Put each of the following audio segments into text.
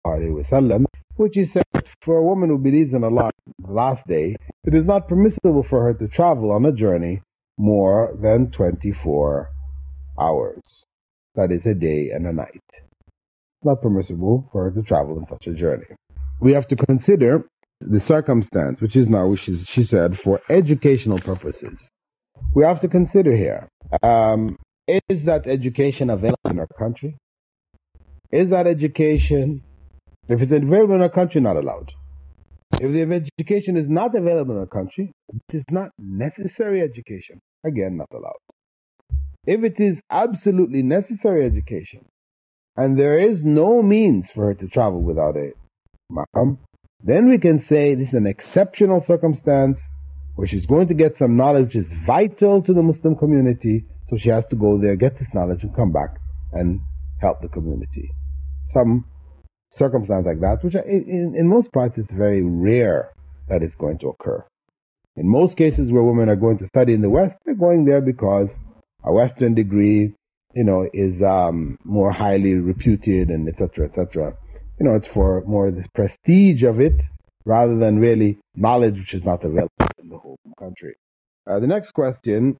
alaihi wasallam, which he said, for a woman who believes in Allah on the last day, it is not permissible for her to travel on a journey more than 24 hours. That is a day and a night. It's not permissible for her to travel on such a journey. We have to consider the circumstance, which is now, she said, for educational purposes. We have to consider here, is that education available in our country? Is that education, if it's available in our country, not allowed? If the education is not available in our country, it is not necessary education. Again, not allowed. If it is absolutely necessary education, and there is no means for her to travel without a mahram, then we can say this is an exceptional circumstance where she's going to get some knowledge which is vital to the Muslim community, so she has to go there, get this knowledge, and come back and help the community. Some circumstance like that, which in most parts it's very rare that it's going to occur. In most cases where women are going to study in the West, they're going there because a Western degree, is more highly reputed, and etc., etc. It's for more the prestige of it rather than really knowledge which is not available in the whole country. The next question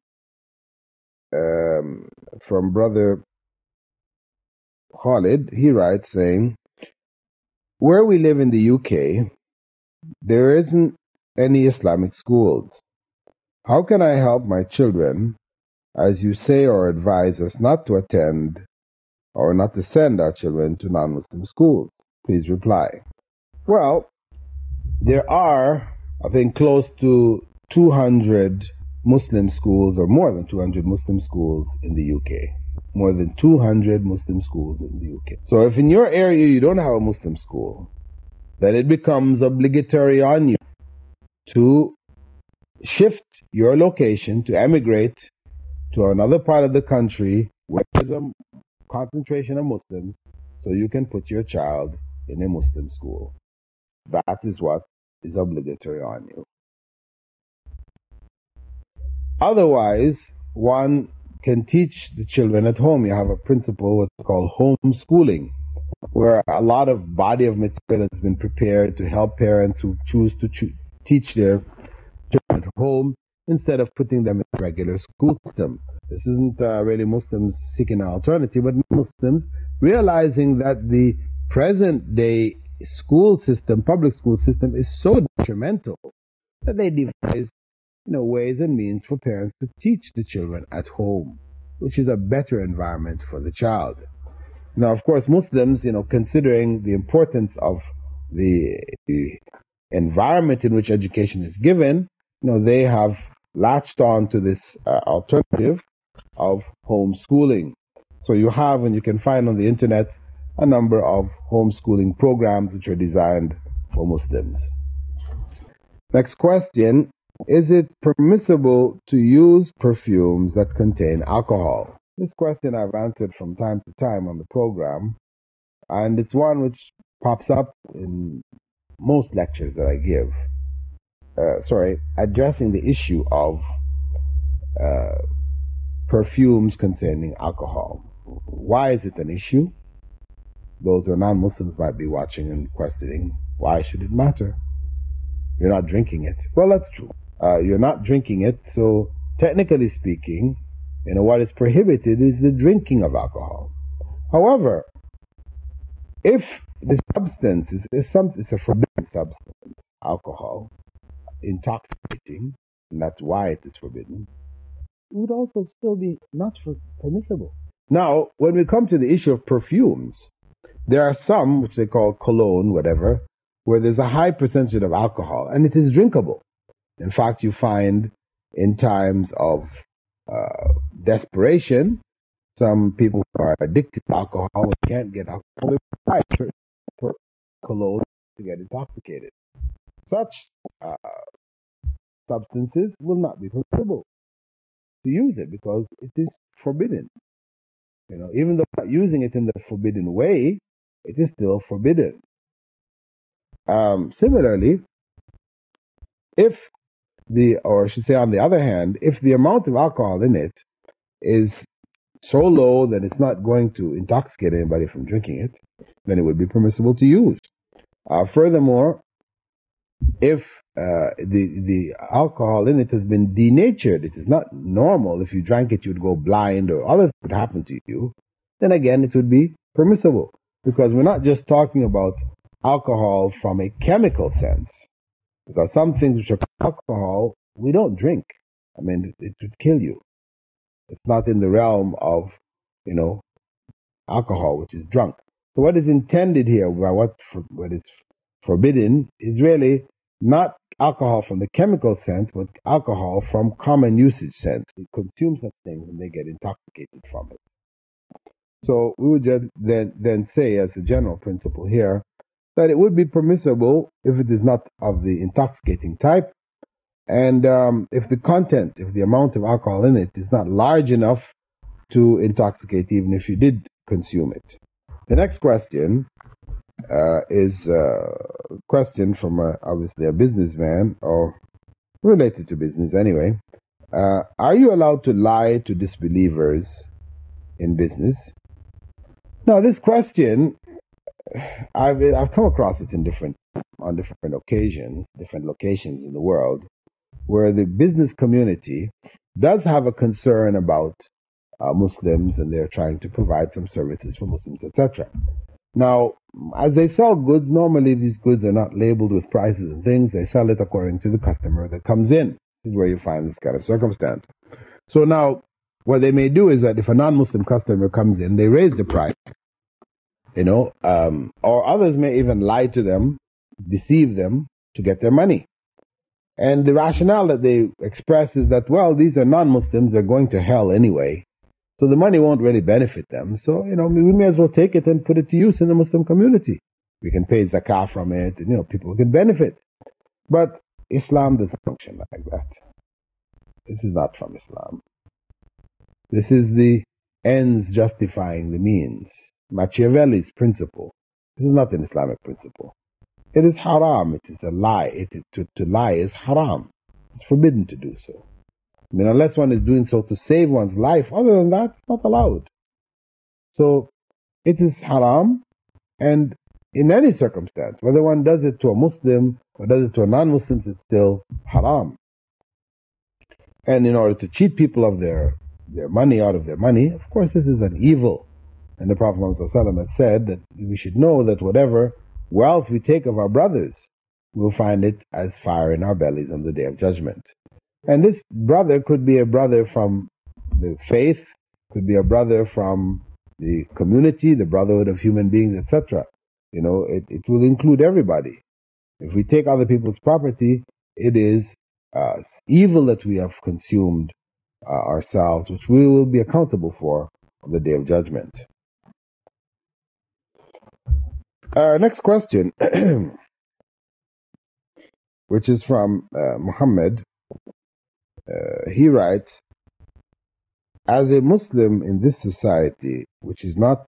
from Brother Khalid, he writes saying, where we live in the UK, there isn't any Islamic schools. How can I help my children, as you say or advise us not to attend or not to send our children to non-Muslim schools? Please reply. Well, there are, I think, close to 200 Muslim schools, or more than 200 Muslim schools in the UK. More than 200 Muslim schools in the UK. So if in your area you don't have a Muslim school, then it becomes obligatory on you to shift your location, to emigrate to another part of the country where there's a concentration of Muslims, so you can put your child in a Muslim school. That is what is obligatory on you. Otherwise, one can teach the children at home. You have a principle, what's called homeschooling, where a lot of body of material has been prepared to help parents who choose to teach their children at home instead of putting them in a regular school system. This isn't really Muslims seeking an alternative, but Muslims realizing that the present day school system, public school system, is so detrimental that they devise ways and means for parents to teach the children at home, which is a better environment for the child. Now, of course, Muslims, considering the importance of the environment in which education is given, they have latched on to this alternative of homeschooling. So you have, and you can find on the internet, a number of homeschooling programs which are designed for Muslims. Next question. Is it permissible to use perfumes that contain alcohol? This question I've answered from time to time on the program, and it's one which pops up in most lectures that I give. Addressing the issue of perfumes containing alcohol. Why is it an issue? Those who are non-Muslims might be watching and questioning, why should it matter? You're not drinking it. Well, that's true. You're not drinking it, so technically speaking, what is prohibited is the drinking of alcohol. However, if the substance it's a forbidden substance, alcohol, intoxicating, and that's why it is forbidden, it would also still be not permissible. Now, when we come to the issue of perfumes, there are some, which they call cologne, whatever, where there's a high percentage of alcohol, and it is drinkable. In fact, you find in times of desperation, some people who are addicted to alcohol and can't get alcohol, they buy cologne to get intoxicated. Such substances will not be permissible to use it because it is forbidden. Even though not using it in the forbidden way, it is still forbidden. Similarly, or I should say on the other hand, if the amount of alcohol in it is so low that it's not going to intoxicate anybody from drinking it, then it would be permissible to use. Furthermore, if the alcohol in it has been denatured, it is not normal. If you drank it, you'd go blind or other things would happen to you, then again, it would be permissible. Because we're not just talking about alcohol from a chemical sense. Because some things which are alcohol, we don't drink. I mean, it would kill you. It's not in the realm of, alcohol, which is drunk. So what is intended here by what is forbidden is really not alcohol from the chemical sense, but alcohol from common usage sense. We consume such things and they get intoxicated from it. So we would just then say, as a general principle here, that it would be permissible if it is not of the intoxicating type, and if the amount of alcohol in it is not large enough to intoxicate, even if you did consume it. The next question is a question from obviously a businessman, or related to business anyway. Are you allowed to lie to disbelievers in business? Now, this question, I've come across it on different occasions, different locations in the world, where the business community does have a concern about Muslims, and they're trying to provide some services for Muslims, etc. Now, as they sell goods, normally these goods are not labeled with prices and things. They sell it according to the customer that comes in. This is where you find this kind of circumstance. So now, what they may do is that if a non-Muslim customer comes in, they raise the price, or others may even lie to them, deceive them to get their money. And the rationale that they express is that, well, these are non-Muslims, they're going to hell anyway, so the money won't really benefit them. So, we may as well take it and put it to use in the Muslim community. We can pay zakah from it, and, people can benefit. But Islam doesn't function like that. This is not from Islam. This is the ends justifying the means. Machiavelli's principle. This is not an Islamic principle. It is haram. It is a lie. To lie is haram. It's forbidden to do so. I mean, unless one is doing so to save one's life, other than that, it's not allowed. So, it is haram, and in any circumstance, whether one does it to a Muslim or does it to a non-Muslim, it's still haram. And in order to cheat people of their money, out of their money, of course, this is an evil. And the Prophet ﷺ had said that we should know that whatever wealth we take of our brothers, we'll find it as fire in our bellies on the Day of Judgment. And this brother could be a brother from the faith, could be a brother from the community, the brotherhood of human beings, etc. It will include everybody. If we take other people's property, it is evil that we have consumed ourselves, which we will be accountable for on the Day of Judgment. Our next question, which is from Muhammad. He writes, as a Muslim in this society, which is not,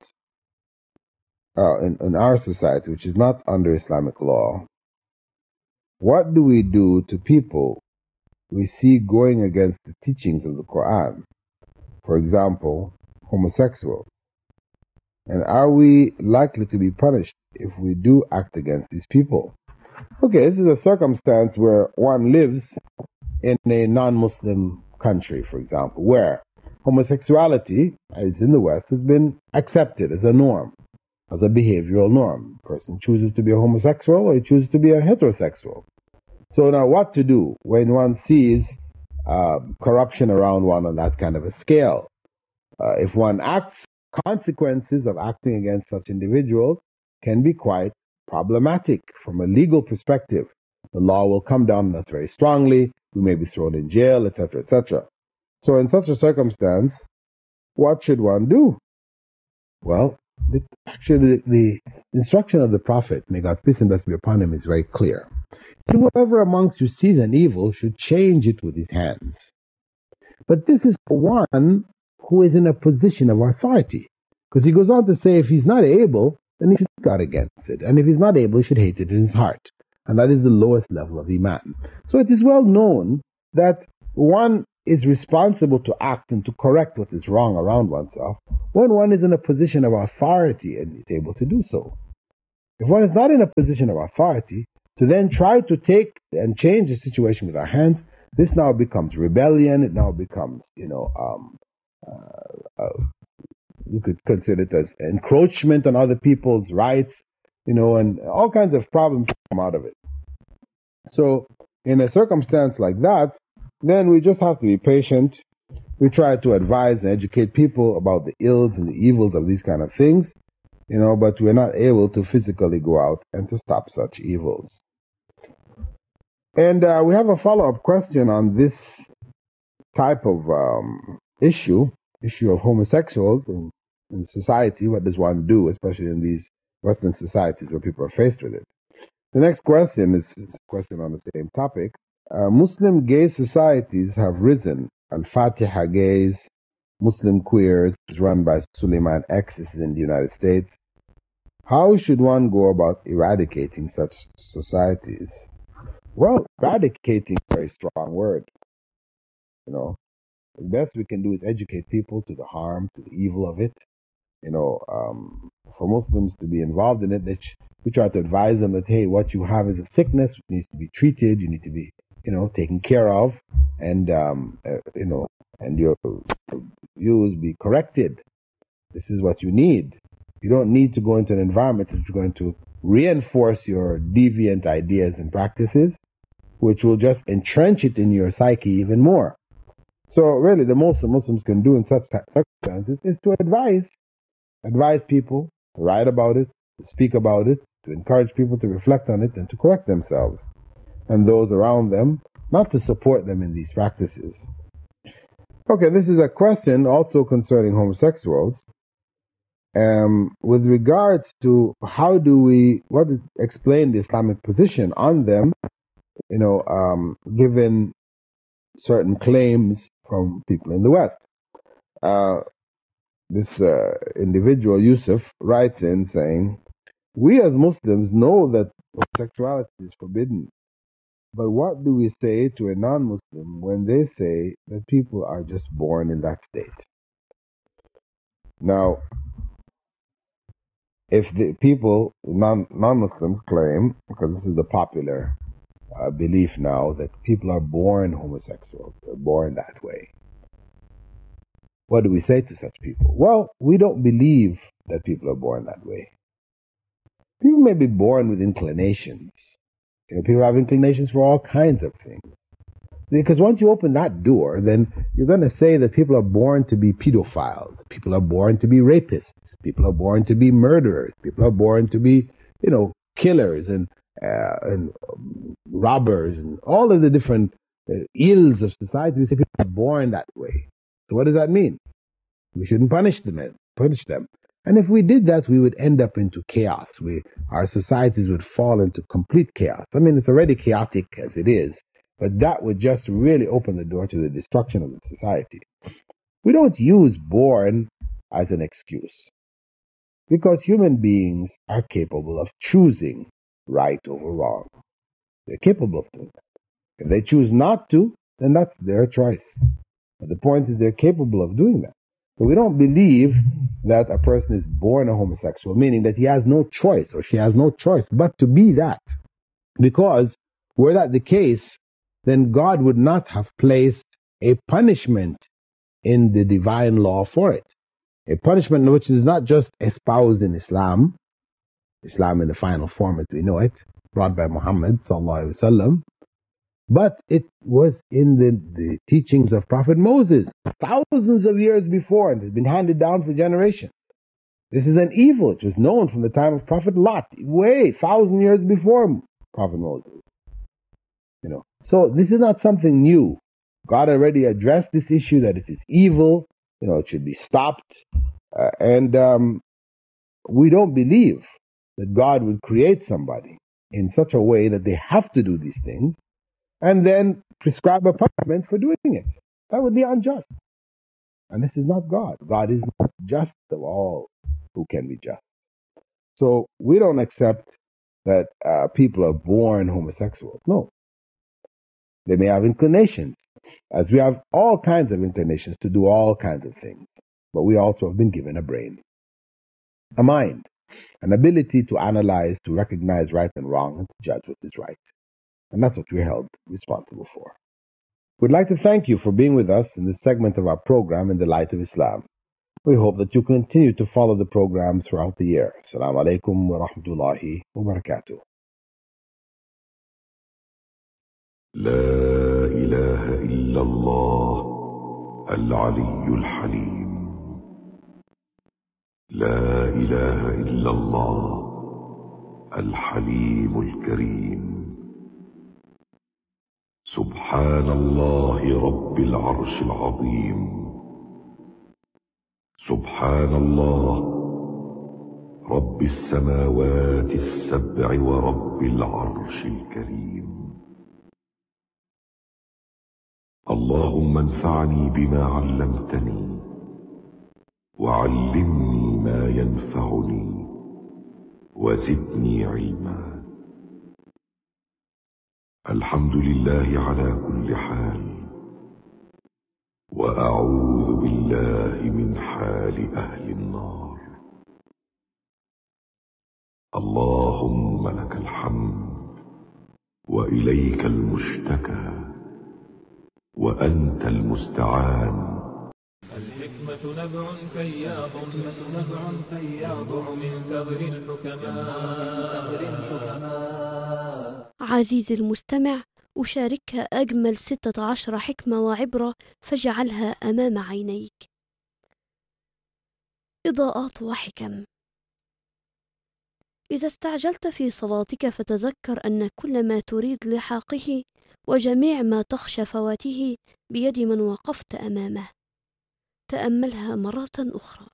in our society, which is not under Islamic law, what do we do to people we see going against the teachings of the Quran? For example, homosexuals. And are we likely to be punished if we do act against these people? Okay, this is a circumstance where one lives in a non-Muslim country, for example, where homosexuality, as in the West, has been accepted as a norm, as a behavioral norm. A person chooses to be a homosexual or he chooses to be a heterosexual. So now what to do when one sees corruption around one on that kind of a scale? If one acts, consequences of acting against such individuals can be quite problematic from a legal perspective. The law will come down on us very strongly. We may be thrown in jail, etc., etc. So in such a circumstance, what should one do? Well, actually, the instruction of the Prophet, may God's peace and blessing be upon him, is very clear. Whoever amongst you sees an evil should change it with his hands. But this is for one who is in a position of authority. Because he goes on to say, if he's not able, then he should guard against it. And if he's not able, he should hate it in his heart. And that is the lowest level of Iman. So it is well known that one is responsible to act and to correct what is wrong around oneself when one is in a position of authority and is able to do so. If one is not in a position of authority, to then try to take and change the situation with our hands, this now becomes rebellion. It now becomes, you could consider it as encroachment on other people's rights, and all kinds of problems come out of it. So in a circumstance like that, then we just have to be patient. We try to advise and educate people about the ills and the evils of these kind of things, but we're not able to physically go out and to stop such evils. And we have a follow-up question on this type of issue of homosexuals in society. What does one do, especially in these Western societies where people are faced with it? The next question is a question on the same topic. Muslim gay societies have risen, and Fatiha Gays, Muslim Queers, run by Suleiman X, this is in the United States. How should one go about eradicating such societies? Well, eradicating is a very strong word. The best we can do is educate people to the harm, to the evil of it. For Muslims to be involved in it, we try to advise them that, hey, what you have is a sickness which needs to be treated. You need to be, taken care of, and and your views be corrected. This is what you need. You don't need to go into an environment that's going to reinforce your deviant ideas and practices, which will just entrench it in your psyche even more. So really, the most that Muslims can do in such circumstances is to advise people, to write about it, to speak about it, to encourage people to reflect on it and to correct themselves and those around them, not to support them in these practices. Okay, this is a question also concerning homosexuals. With regards to what is explain the Islamic position on them, given certain claims from people in the West. This individual, Yusuf, writes in saying, we as Muslims know that homosexuality is forbidden, but what do we say to a non-Muslim when they say that people are just born in that state? Now, if the people, non-Muslims claim, because this is the popular belief now, that people are born homosexual, they're born that way. What do we say to such people? Well, we don't believe that people are born that way. People may be born with inclinations. People have inclinations for all kinds of things. Because once you open that door, then you're going to say that people are born to be pedophiles. People are born to be rapists. People are born to be murderers. People are born to be, killers and robbers and all of the different ills of society. We say people are born that way. So what does that mean? We shouldn't punish them. And if we did that, we would end up into chaos. Our societies would fall into complete chaos. I mean, it's already chaotic as it is, but that would just really open the door to the destruction of the society. We don't use born as an excuse, because human beings are capable of choosing right over wrong. They're capable of doing that. If they choose not to, then that's their choice. But the point is they're capable of doing that. So we don't believe that a person is born a homosexual, meaning that he has no choice or she has no choice but to be that. Because were that the case, then God would not have placed a punishment in the divine law for it. A punishment which is not just espoused in Islam in the final form as we know it, brought by Muhammad sallallahu alaihi wasallam, but it was in the teachings of Prophet Moses thousands of years before, and it's been handed down for generations. This is an evil. It was known from the time of Prophet Lot, way 1,000 years before Prophet Moses. So this is not something new. God already addressed this issue that it is evil. It should be stopped. And we don't believe that God would create somebody in such a way that they have to do these things and then prescribe a punishment for doing it. That would be unjust. And this is not God. God is not just of all who can be just. So we don't accept that people are born homosexuals. No. They may have inclinations. as we have all kinds of inclinations to do all kinds of things, but we also have been given a brain, a mind, an ability to analyze, to recognize right and wrong, and to judge what is right. And that's what we're held responsible for. We'd like to thank you for being with us in this segment of our program, In the Light of Islam. We hope that you continue to follow the program throughout the year. Assalamu alaikum wa rahmatullahi wa barakatuh. لا إله إلا الله العلي الحليم. لا إله إلا الله الحليم الكريم. سبحان الله رب العرش العظيم. سبحان الله رب السماوات السبع ورب العرش الكريم. اللهم انفعني بما علمتني وعلمني ما ينفعني وزدني علما. الحمد لله على كل حال، وأعوذ بالله من حال أهل النار. اللهم لك الحمد وإليك المشتكى وأنت المستعان. الحكمة نبع فياض من ثغر الحكماء. عزيزي المستمع، أشاركك أجمل 16 حكمة وعبرة فاجعلها أمام عينيك. إضاءات وحكم. إذا استعجلت في صلاتك فتذكر أن كل ما تريد لحاقه وجميع ما تخشى فواته بيد من وقفت أمامه. تأملها مرة أخرى.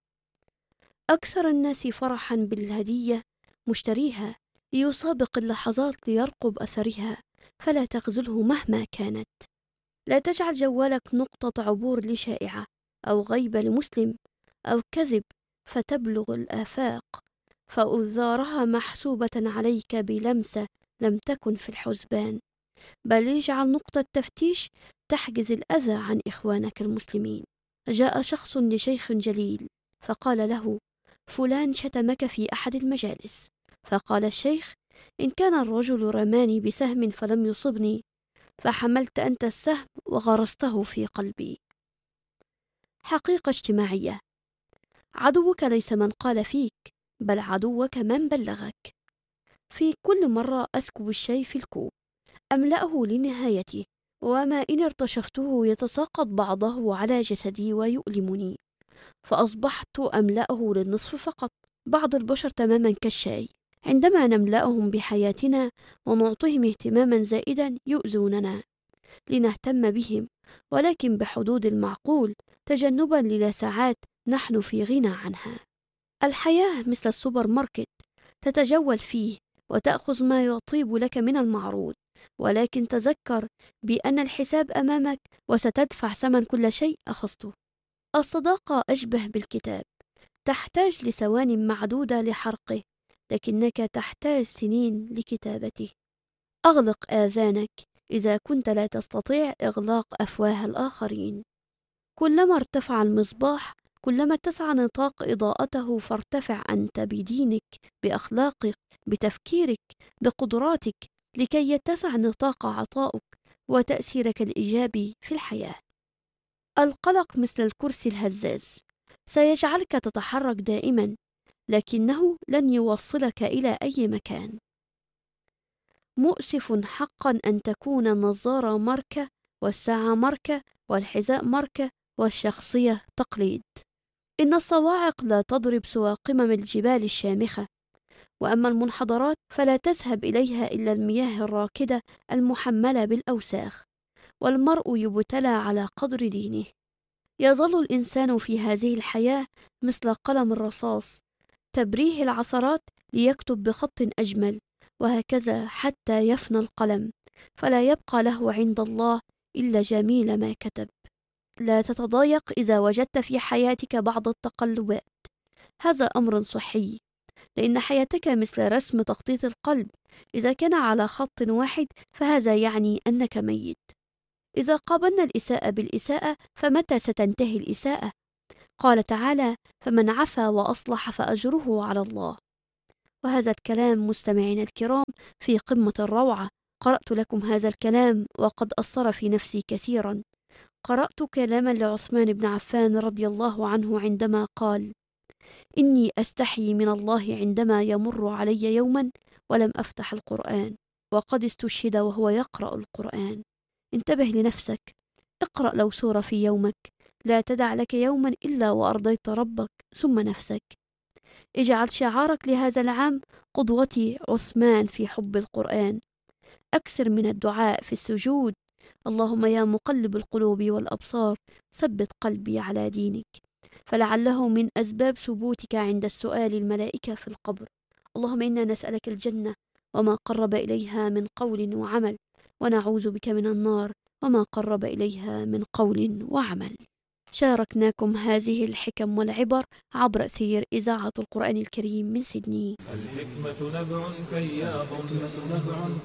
أكثر الناس فرحا بالهدية مشتريها ليسابق اللحظات ليرقب أثرها، فلا تخذله مهما كانت. لا تجعل جوالك نقطة عبور لشائعة أو غيبة لمسلم أو كذب فتبلغ الآفاق، فأوزارها محسوبة عليك بلمسة لم تكن في الحسبان، بل اجعل نقطة تفتيش تحجز الأذى عن إخوانك المسلمين. جاء شخص لشيخ جليل فقال له: فلان شتمك في أحد المجالس. فقال الشيخ: إن كان الرجل رماني بسهم فلم يصبني، فحملت أنت السهم وغرسته في قلبي. حقيقة اجتماعية. عدوك ليس من قال فيك، بل عدوك من بلغك. في كل مرة أسكب الشيء في الكوب أملأه لنهايته، وما إن ارتشفته يتساقط بعضه على جسدي ويؤلمني، فأصبحت أملأه للنصف فقط. بعض البشر تماما كالشاي، عندما نملأهم بحياتنا ونعطيهم اهتماما زائدا يؤذوننا. لنهتم بهم، ولكن بحدود المعقول، تجنبا للساعات نحن في غنى عنها. الحياة مثل السوبر ماركت، تتجول فيه وتأخذ ما يطيب لك من المعروض، ولكن تذكر بأن الحساب أمامك وستدفع ثمن كل شيء أخذته. الصداقة أشبه بالكتاب، تحتاج لثوان معدودة لحرقه، لكنك تحتاج سنين لكتابته. أغلق آذانك إذا كنت لا تستطيع إغلاق أفواه الآخرين. كلما ارتفع المصباح كلما اتسع نطاق إضاءته، فارتفع أنت بدينك، بأخلاقك، بتفكيرك، بقدراتك، لكي يتسع نطاق عطائك وتأثيرك الإيجابي في الحياة. القلق مثل الكرسي الهزاز، سيجعلك تتحرك دائما، لكنه لن يوصلك إلى أي مكان. مؤسف حقا أن تكون النظارة ماركة، والساعة ماركة، والحذاء ماركة، والشخصية تقليد. إن الصواعق لا تضرب سوى قمم الجبال الشامخة، وأما المنحدرات فلا تذهب إليها إلا المياه الراكدة المحملة بالأوساخ. والمرء يبتلى على قدر دينه. يظل الإنسان في هذه الحياة مثل قلم الرصاص، تبريه العثرات ليكتب بخط أجمل، وهكذا حتى يفنى القلم، فلا يبقى له عند الله إلا جميل ما كتب. لا تتضايق إذا وجدت في حياتك بعض التقلبات، هذا أمر صحي، لأن حياتك مثل رسم تخطيط القلب، إذا كان على خط واحد فهذا يعني أنك ميت. إذا قابلنا الإساءة بالإساءة فمتى ستنتهي الإساءة؟ قال تعالى: فمن عفا وأصلح فأجره على الله. وهذا الكلام مستمعين الكرام في قمة الروعة. قرأت لكم هذا الكلام وقد أثر في نفسي كثيرا. قرأت كلاما لعثمان بن عفان رضي الله عنه عندما قال: إني أستحي من الله عندما يمر علي يوما ولم أفتح القرآن وقد استشهد وهو يقرأ القرآن. انتبه لنفسك، اقرأ لو سورة في يومك، لا تدع لك يوما إلا وأرضيت ربك ثم نفسك. اجعل شعارك لهذا العام قدوتي عثمان في حب القرآن. أكثر من الدعاء في السجود: اللهم يا مقلب القلوب والأبصار ثبت قلبي على دينك، فلعله من أسباب ثبوتك عند السؤال الملائكة في القبر. اللهم إنا نسألك الجنة وما قرب إليها من قول وعمل، ونعوذ بك من النار وما قرب إليها من قول وعمل. شاركناكم هذه الحكم والعبر عبر أثير إذاعة القرآن الكريم من سيدني. الحكمة نبع فياض